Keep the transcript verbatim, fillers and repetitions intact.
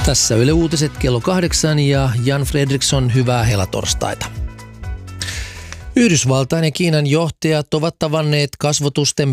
Tässä Yle Uutiset kello kahdeksan ja Jan Fredriksson, hyvää helatorstaita. Yhdysvaltain ja Kiinan johtajat ovat tavanneet kasvotusten